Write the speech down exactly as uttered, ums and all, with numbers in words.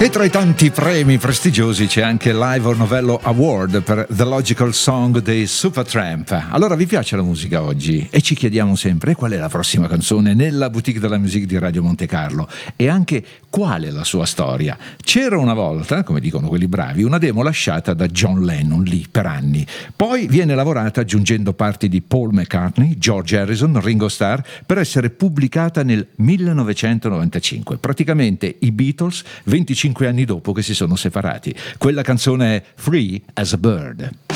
E tra i tanti premi prestigiosi c'è anche l'Ivor Novello Award per The Logical Song dei Supertramp. Allora, vi piace la musica oggi? E ci chiediamo sempre qual è la prossima canzone nella boutique della musique di Radio Monte Carlo e anche qual è la sua storia. C'era una volta, come dicono quelli bravi, una demo lasciata da John Lennon lì per anni. Poi viene lavorata aggiungendo parti di Paul McCartney, George Harrison, Ringo Starr per essere pubblicata nel millenovecentonovantacinque. Praticamente i Beatles venticinque anni dopo che si sono separati. Quella canzone è Free as a Bird.